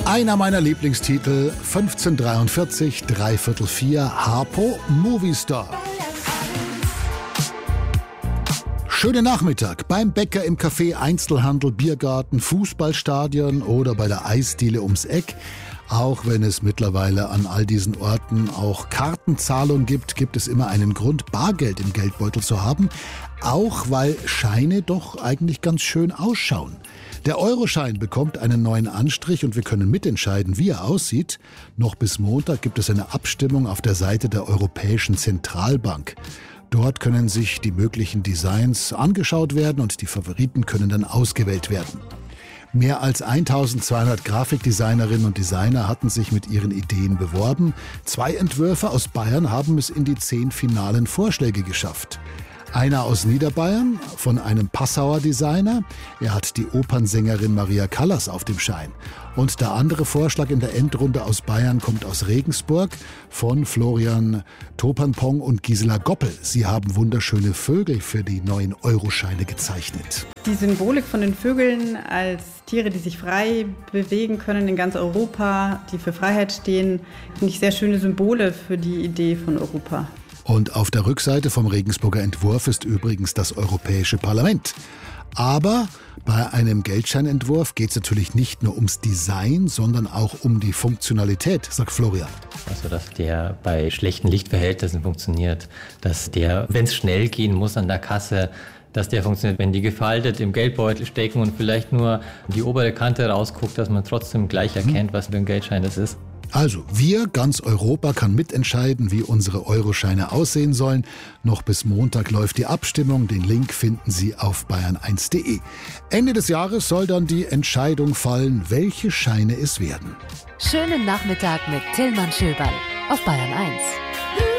Einer meiner Lieblingstitel, 1543, 3/4, Harpo, Movie Star. Schönen Nachmittag beim Bäcker, im Café, Einzelhandel, Biergarten, Fußballstadion oder bei der Eisdiele ums Eck. Auch wenn es mittlerweile an all diesen Orten auch Kartenzahlung gibt, gibt es immer einen Grund, Bargeld im Geldbeutel zu haben. Auch weil Scheine doch eigentlich ganz schön ausschauen. Der Euroschein bekommt einen neuen Anstrich und wir können mitentscheiden, wie er aussieht. Noch bis Montag gibt es eine Abstimmung auf der Seite der Europäischen Zentralbank. Dort können sich die möglichen Designs angeschaut werden und die Favoriten können dann ausgewählt werden. Mehr als 1200 Grafikdesignerinnen und Designer hatten sich mit ihren Ideen beworben. 2 Entwürfe aus Bayern haben es in die 10 finalen Vorschläge geschafft. Einer aus Niederbayern von einem Passauer Designer. Er hat die Opernsängerin Maria Callas auf dem Schein. Und der andere Vorschlag in der Endrunde aus Bayern kommt aus Regensburg von Florian Topernpong und Gisela Goppel. Sie haben wunderschöne Vögel für die neuen Euroscheine gezeichnet. Die Symbolik von den Vögeln als Tiere, die sich frei bewegen können in ganz Europa, die für Freiheit stehen, finde ich sehr schöne Symbole für die Idee von Europa. Und auf der Rückseite vom Regensburger Entwurf ist übrigens das Europäische Parlament. Aber bei einem Geldscheinentwurf geht es natürlich nicht nur ums Design, sondern auch um die Funktionalität, sagt Florian. Also, dass der bei schlechten Lichtverhältnissen funktioniert, dass der, wenn es schnell gehen muss an der Kasse, dass der funktioniert, wenn die gefaltet im Geldbeutel stecken und vielleicht nur die obere Kante rausguckt, dass man trotzdem gleich erkennt, was für ein Geldschein das ist. Also, ganz Europa kann mitentscheiden, wie unsere Euroscheine aussehen sollen. Noch bis Montag läuft die Abstimmung. Den Link finden Sie auf bayern1.de. Ende des Jahres soll dann die Entscheidung fallen, welche Scheine es werden. Schönen Nachmittag mit Tillmann Schöberl auf Bayern 1.